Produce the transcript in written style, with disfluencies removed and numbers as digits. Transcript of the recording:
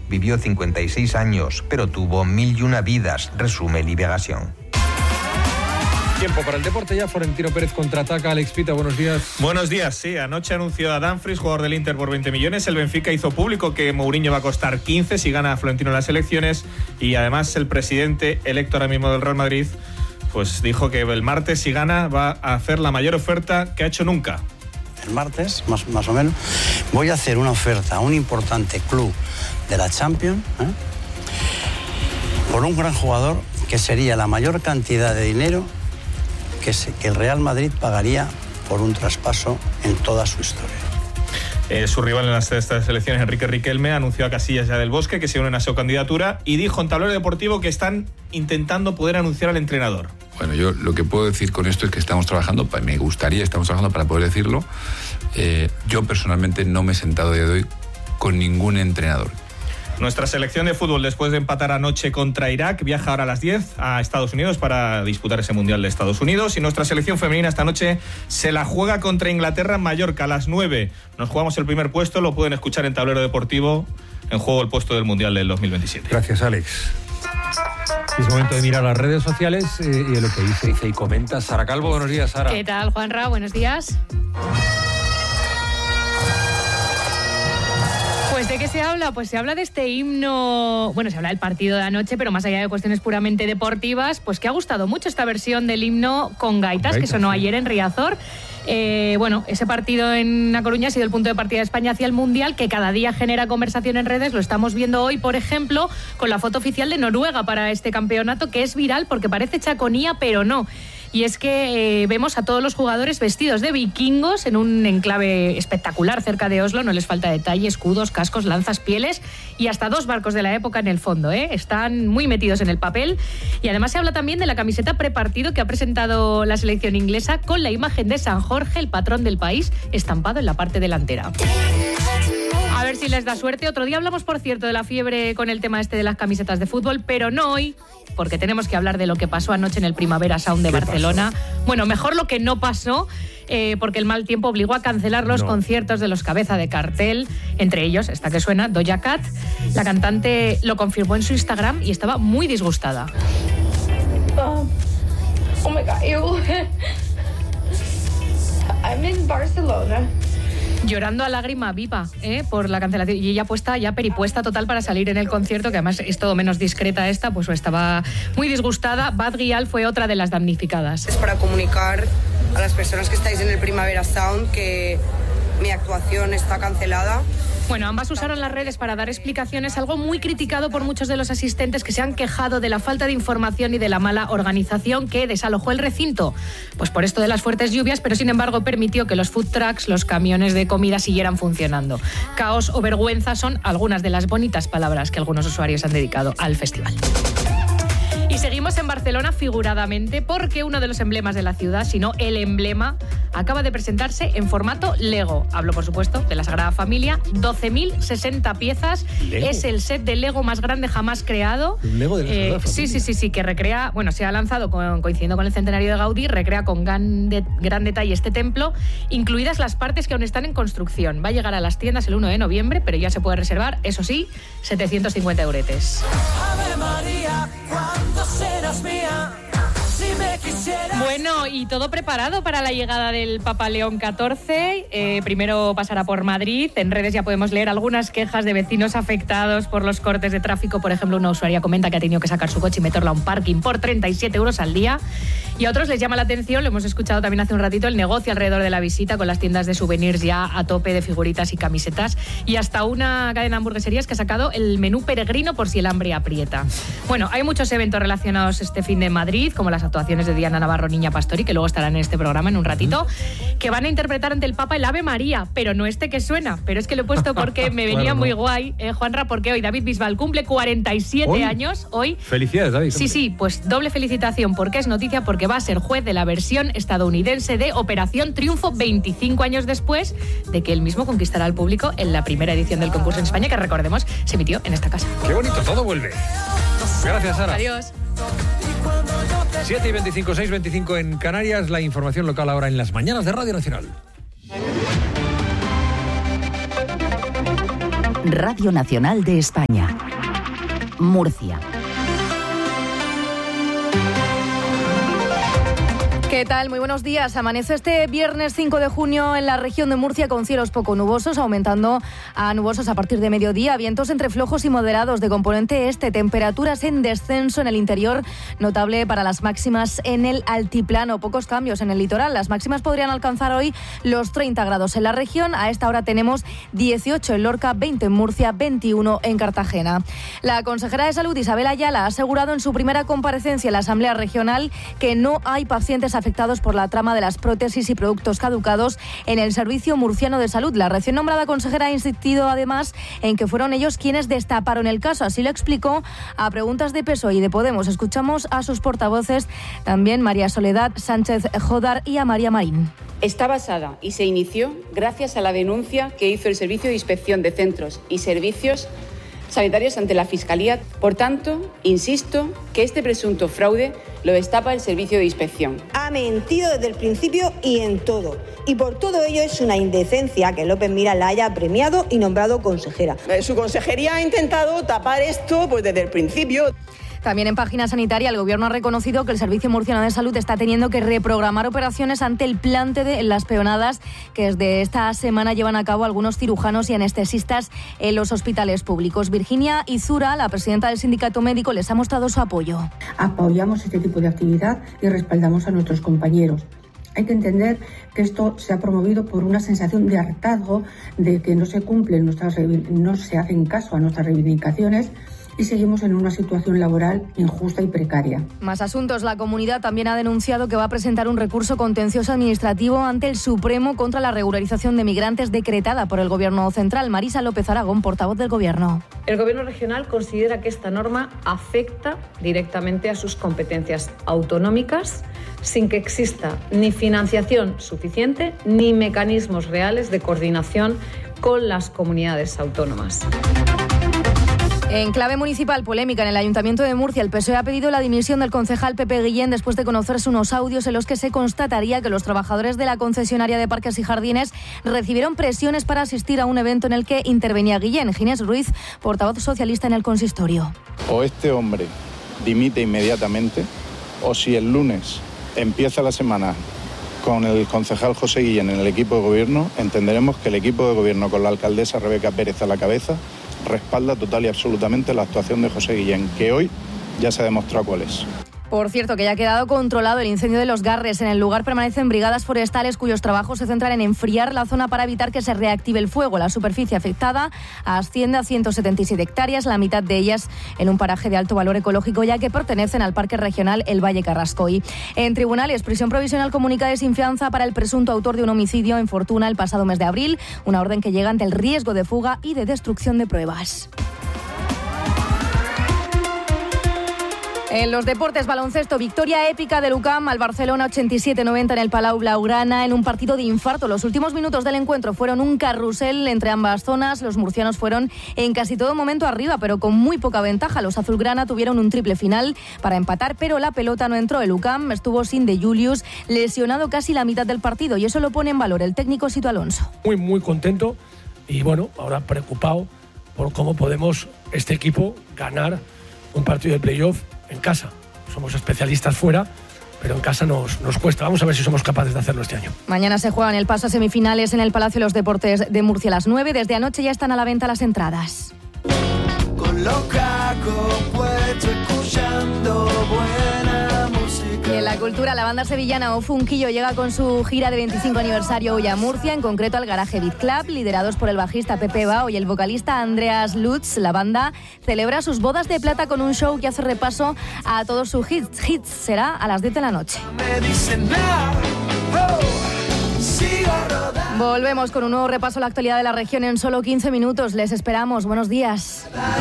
Vivió 56 años, pero tuvo 1001 vidas, resume Liberación. Tiempo para el deporte ya. Florentino Pérez contraataca. Alex Pita, buenos días. Buenos días, sí. Anoche anunció a Dumfries, jugador del Inter, por 20 millones. El Benfica hizo público que Mourinho va a costar 15 si gana a Florentino las elecciones. Y además el presidente electo ahora mismo del Real Madrid pues dijo que el martes, si gana, va a hacer la mayor oferta que ha hecho nunca. El martes, más o menos, voy a hacer una oferta a un importante club de la Champions, por un gran jugador que sería la mayor cantidad de dinero que el Real Madrid pagaría por un traspaso en toda su historia. Su rival en estas elecciones, Enrique Riquelme, anunció a Casillas y a Del Bosque que se unen a su candidatura y dijo en Tablero Deportivo que están intentando poder anunciar al entrenador. Bueno, yo lo que puedo decir con esto es que estamos trabajando para poder decirlo. Yo personalmente no me he sentado a día de hoy con ningún entrenador. Nuestra selección de fútbol, después de empatar anoche contra Irak, viaja ahora a las 10 a Estados Unidos para disputar ese Mundial de Estados Unidos. Y nuestra selección femenina esta noche se la juega contra Inglaterra en Mallorca a las 9. Nos jugamos el primer puesto, lo pueden escuchar en Tablero Deportivo, en juego el puesto del Mundial del 2027. Gracias, Alex. Es momento de mirar las redes sociales y de lo que dice y comenta Sara Calvo. Buenos días, Sara. ¿Qué tal, Juanra? Buenos días. Pues ¿de qué se habla? Pues se habla de este himno, bueno, se habla del partido de anoche, pero más allá de cuestiones puramente deportivas, pues que ha gustado mucho esta versión del himno con gaitas, que sonó ayer en Riazor. Bueno, ese partido en A Coruña ha sido el punto de partida de España hacia el Mundial, que cada día genera conversación en redes. Lo estamos viendo hoy, por ejemplo, con la foto oficial de Noruega para este campeonato, que es viral porque parece chaconía, pero no. Y es que vemos a todos los jugadores vestidos de vikingos en un enclave espectacular cerca de Oslo. No les falta detalle, escudos, cascos, lanzas, pieles y hasta 2 barcos de la época en el fondo, ¿eh? Están muy metidos en el papel. Y además se habla también de la camiseta prepartido que ha presentado la selección inglesa con la imagen de San Jorge, el patrón del país, estampado en la parte delantera. A ver si les da suerte. Otro día hablamos, por cierto, de la fiebre con el tema de las camisetas de fútbol, pero no hoy, porque tenemos que hablar de lo que pasó anoche en el Primavera Sound de Barcelona. Pasó? Bueno, mejor lo que no pasó, porque el mal tiempo obligó a cancelar los conciertos de los cabeza de cartel, entre ellos esta que suena, Doja Cat. La cantante lo confirmó en su Instagram y estaba muy disgustada. Oh my God, I'm in Barcelona. Llorando a lágrima viva por la cancelación. Y ella puesta, ya peripuesta total para salir en el concierto, que además es todo menos discreta esta, pues estaba muy disgustada. Bad Gyal fue otra de las damnificadas. Es para comunicar a las personas que estáis en el Primavera Sound que mi actuación está cancelada. Bueno, ambas usaron las redes para dar explicaciones, algo muy criticado por muchos de los asistentes que se han quejado de la falta de información y de la mala organización que desalojó el recinto. Pues por esto de las fuertes lluvias, pero sin embargo permitió que los food trucks, los camiones de comida siguieran funcionando. Caos o vergüenza son algunas de las bonitas palabras que algunos usuarios han dedicado al festival. Y seguimos en Barcelona figuradamente porque uno de los emblemas de la ciudad, si no el emblema, acaba de presentarse en formato Lego. Hablo, por supuesto, de la Sagrada Familia. 12.060 piezas. ¿Lego? Es el set de Lego más grande jamás creado. ¿Un Lego de la Sagrada Familia? Sí, que recrea, bueno, se ha lanzado coincidiendo con el centenario de Gaudí, recrea con gran detalle este templo, incluidas las partes que aún están en construcción. Va a llegar a las tiendas el 1 de noviembre, pero ya se puede reservar, eso sí, 750 euretes. Ave María, ¿cuándo serás mía? Si me quisieras... Bueno, y todo preparado para la llegada del Papa León XIV. Primero pasará por Madrid. En redes ya podemos leer algunas quejas de vecinos afectados por los cortes de tráfico. Por ejemplo, una usuaria comenta que ha tenido que sacar su coche y meterlo a un parking por 37 euros al día. Y a otros les llama la atención, lo hemos escuchado también hace un ratito, el negocio alrededor de la visita, con las tiendas de souvenirs ya a tope de figuritas y camisetas. Y hasta una cadena de hamburgueserías que ha sacado el menú peregrino por si el hambre aprieta. Bueno, hay muchos eventos relacionados este fin de Madrid, como las actuaciones de Diana Navarro, Niña Pastori, que luego estarán en este programa en un ratito, que van a interpretar ante el Papa el Ave María, pero no este que suena, pero es que lo he puesto porque me venía muy guay, Juanra, porque hoy David Bisbal cumple 47 años, hoy. Felicidades, David. Sí, pues doble felicitación, porque es noticia, porque va a ser juez de la versión estadounidense de Operación Triunfo 25 años después de que él mismo conquistara al público en la primera edición del concurso en España, que recordemos, se emitió en esta casa. Qué bonito, todo vuelve. Gracias, Sara. Adiós. 7:25, 6:25 en Canarias, la información local ahora en las mañanas de Radio Nacional. Radio Nacional de España. Murcia. ¿Qué tal? Muy buenos días. Amanece este viernes 5 de junio en la región de Murcia con cielos poco nubosos, aumentando a nubosos a partir de mediodía, vientos entre flojos y moderados de componente este, temperaturas en descenso en el interior, notable para las máximas en el altiplano, pocos cambios en el litoral. Las máximas podrían alcanzar hoy los 30 grados en la región. A esta hora tenemos 18 en Lorca, 20 en Murcia, 21 en Cartagena. La consejera de Salud, Isabel Ayala, ha asegurado en su primera comparecencia en la Asamblea Regional que no hay pacientes afectados por la trama de las prótesis y productos caducados en el Servicio Murciano de Salud. La recién nombrada consejera ha insistido además en que fueron ellos quienes destaparon el caso. Así lo explicó a preguntas de PSOE y de Podemos. Escuchamos a sus portavoces, también María Soledad Sánchez Jodar y a María Marín. Está basada y se inició gracias a la denuncia que hizo el Servicio de Inspección de Centros y Servicios Sanitarios ante la Fiscalía. Por tanto, insisto que este presunto fraude lo destapa el Servicio de Inspección. Ha mentido desde el principio y en todo. Y por todo ello es una indecencia que López Miras la haya premiado y nombrado consejera. Su consejería ha intentado tapar esto desde el principio. También en página sanitaria, el Gobierno ha reconocido que el Servicio Murciano de Salud está teniendo que reprogramar operaciones ante el plante de las peonadas que desde esta semana llevan a cabo algunos cirujanos y anestesistas en los hospitales públicos. Virginia Izura, la presidenta del Sindicato Médico, les ha mostrado su apoyo. Apoyamos este tipo de actividad y respaldamos a nuestros compañeros. Hay que entender que esto se ha promovido por una sensación de hartazgo de que no se cumplen no se hacen caso a nuestras reivindicaciones y seguimos en una situación laboral injusta y precaria. Más asuntos. La comunidad también ha denunciado que va a presentar un recurso contencioso administrativo ante el Supremo contra la regularización de migrantes decretada por el Gobierno central. Marisa López Aragón, portavoz del Gobierno. El Gobierno regional considera que esta norma afecta directamente a sus competencias autonómicas sin que exista ni financiación suficiente ni mecanismos reales de coordinación con las comunidades autónomas. En clave municipal, polémica en el Ayuntamiento de Murcia, el PSOE ha pedido la dimisión del concejal Pepe Guillén después de conocerse unos audios en los que se constataría que los trabajadores de la concesionaria de Parques y Jardines recibieron presiones para asistir a un evento en el que intervenía Guillén. Ginés Ruiz, portavoz socialista en el consistorio. O este hombre dimite inmediatamente, o si el lunes empieza la semana con el concejal José Guillén en el equipo de gobierno, entenderemos que el equipo de gobierno con la alcaldesa Rebeca Pérez a la cabeza respalda total y absolutamente la actuación de José Guillén, que hoy ya se ha demostrado cuál es. Por cierto, que ya ha quedado controlado el incendio de Los Garres. En el lugar permanecen brigadas forestales cuyos trabajos se centran en enfriar la zona para evitar que se reactive el fuego. La superficie afectada asciende a 177 hectáreas, la mitad de ellas en un paraje de alto valor ecológico, ya que pertenecen al Parque Regional El Valle Carrascoy. En tribunales, prisión provisional comunicada de sin fianza para el presunto autor de un homicidio en Fortuna el pasado mes de abril, una orden que llega ante el riesgo de fuga y de destrucción de pruebas. En los deportes, baloncesto, victoria épica del UCAM al Barcelona 87-90 en el Palau Blaugrana en un partido de infarto. Los últimos minutos del encuentro fueron un carrusel entre ambas zonas. Los murcianos fueron en casi todo momento arriba, pero con muy poca ventaja. Los azulgrana tuvieron un triple final para empatar, pero la pelota no entró. El UCAM estuvo sin De Julius, lesionado casi la mitad del partido, y eso lo pone en valor el técnico Sito Alonso. Muy contento y bueno, ahora preocupado por cómo podemos este equipo ganar un partido de playoff en casa. Somos especialistas fuera, pero en casa nos cuesta. Vamos a ver si somos capaces de hacerlo este año. Mañana se juegan el paso a semifinales en el Palacio de los Deportes de Murcia a las 9. Desde anoche ya están a la venta las entradas. Y en la cultura, la banda sevillana Ofunquillo llega con su gira de 25 aniversario hoy a Murcia, en concreto al Garaje Beat Club, liderados por el bajista Pepe Bao y el vocalista Andreas Lutz. La banda celebra sus bodas de plata con un show que hace repaso a todos sus hits. Será a las 10 de la noche. Volvemos con un nuevo repaso a la actualidad de la región en solo 15 minutos. Les esperamos. Buenos días.